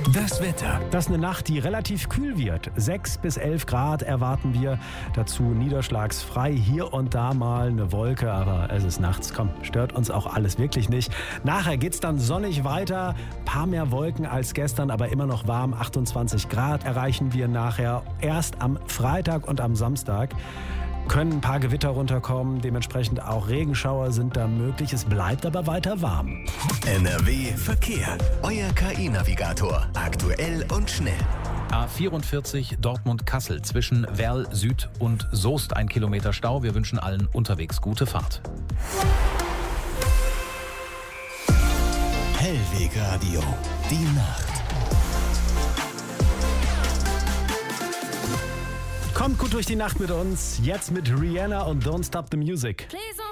Das Wetter. Das ist eine Nacht, die relativ kühl wird. 6 bis 11 Grad erwarten wir. Dazu niederschlagsfrei. Hier und da mal eine Wolke, aber es ist nachts. Komm, stört uns auch alles wirklich nicht. Nachher geht's dann sonnig weiter. Paar mehr Wolken als gestern, aber immer noch warm. 28 Grad erreichen wir nachher. Erst am Freitag und am Samstag können ein paar Gewitter runterkommen. Dementsprechend auch Regenschauer sind da möglich. Es bleibt aber weiter warm. NRW Verkehr. Euer KI-Navigator. Aktuell und schnell. A44 Dortmund-Kassel zwischen Werl Süd und Soest 1 Kilometer Stau. Wir wünschen allen unterwegs gute Fahrt. Hellweg Radio. Die Nacht. Kommt gut durch die Nacht mit uns. Jetzt mit Rihanna und Don't Stop the Music. Please